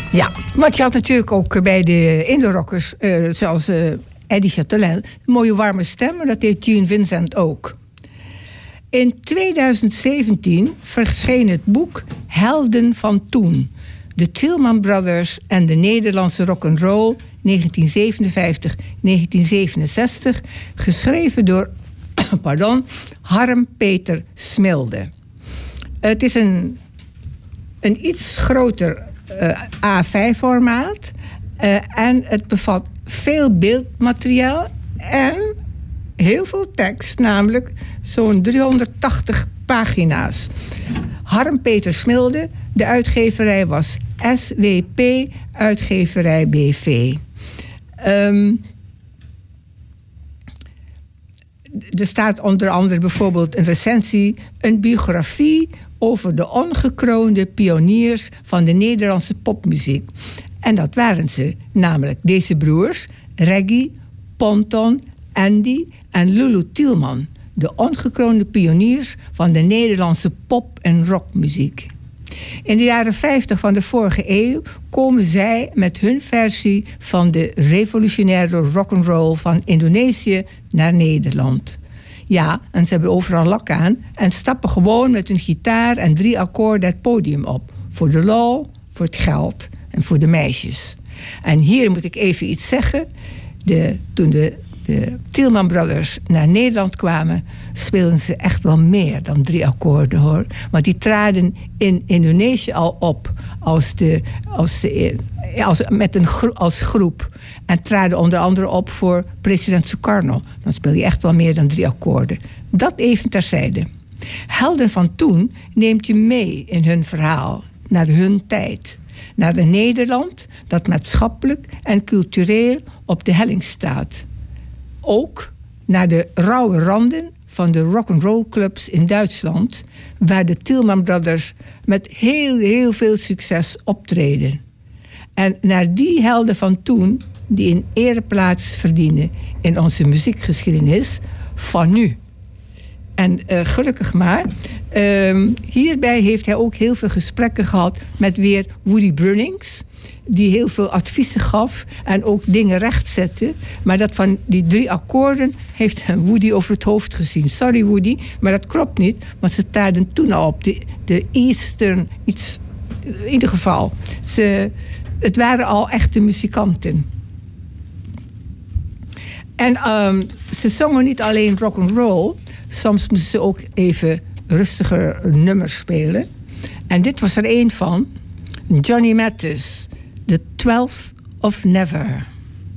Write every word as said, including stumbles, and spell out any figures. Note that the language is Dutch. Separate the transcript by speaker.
Speaker 1: Ja, want je had natuurlijk ook bij de Indie-rockers, uh, zoals uh, Eddie Chatelain, een mooie warme stem, maar dat heeft Gene Vincent ook. In tweeduizend zeventien verscheen het boek Helden van Toen. De Tillman Brothers en de Nederlandse rock'n'roll negentien zevenenvijftig tot negentien zevenenzestig, geschreven door pardon, Harm Peter Smilde. Het is een, een iets groter uh, A vijf formaat uh, en het bevat veel beeldmateriaal en heel veel tekst, namelijk zo'n driehonderdtachtig pagina's. Harm Peter Smilde, de uitgeverij was S W P, uitgeverij B V. Um, er staat onder andere bijvoorbeeld een recensie, een biografie over de ongekroonde pioniers van de Nederlandse popmuziek. En dat waren ze, namelijk deze broers, Reggie, Ponton, Andy en Lulu Tielman. De ongekroonde pioniers van de Nederlandse pop- en rockmuziek. In de jaren vijftig van de vorige eeuw komen zij met hun versie van de revolutionaire rock'n'roll van Indonesië naar Nederland. Ja, en ze hebben overal lak aan en stappen gewoon met hun gitaar en drie akkoorden het podium op. Voor de lol, voor het geld en voor de meisjes. En hier moet ik even iets zeggen. De, toen de de Tillman Brothers naar Nederland kwamen, speelden ze echt wel meer dan drie akkoorden, hoor. Want die traden in Indonesië al op als de, als de, als, met een gro- als groep. En traden onder andere op voor president Sukarno. Dan speel je echt wel meer dan drie akkoorden. Dat even terzijde. Helden van Toen neemt je mee in hun verhaal, naar hun tijd. Naar een Nederland dat maatschappelijk en cultureel op de helling staat. Ook naar de rauwe randen van de rock'n'roll clubs in Duitsland, waar de Tillman Brothers met heel, heel veel succes optreden. En naar die helden van toen, die een ereplaats verdienen in onze muziekgeschiedenis van nu. En uh, gelukkig maar, uh, hierbij heeft hij ook heel veel gesprekken gehad met weer Woody Brunnings, die heel veel adviezen gaf en ook dingen rechtzette. Maar dat van die drie akkoorden heeft Woody over het hoofd gezien. Sorry Woody, maar dat klopt niet. Want ze traden toen al op de, de Eastern, iets, in ieder geval. Ze, het waren al echte muzikanten. En um, ze zongen niet alleen rock'n'roll. Soms moesten ze ook even rustiger nummers spelen. En dit was er één van. Johnny Mathis. The twelfth of Never.